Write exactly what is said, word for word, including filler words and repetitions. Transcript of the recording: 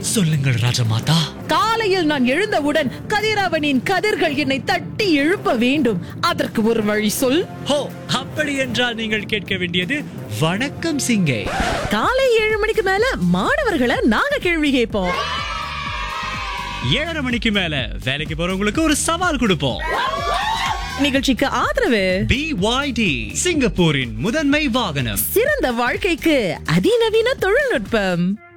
சொல்லுங்கள் ராஜமாதா. காலையில் நான் எழுந்தவுடன் கதிரவனின் கதிர்கள் என்னை தட்டி எழுப்ப வேண்டும். அதற்கு ஒரு வழி சொல். ஹோ, அப்படி என்றால் நீங்கள் கேட்க வேண்டியது வணக்கம் சிங்கே. காலை ஏழு மணிக்கு மேல மாணவர்களை நாங்க கேள்வி கேட்போம். ஏழரை மணிக்கு மேல வேலைக்கு போறவங்களுக்கு ஒரு சவால் கொடுப்போம். நிகழ்ச்சிக்கு ஆதரவு பி ஒய் டி, சிங்கப்பூரின் முதன்மை வாகனம். சிறந்த வாழ்க்கைக்கு அதிநவீன தொழில்நுட்பம்.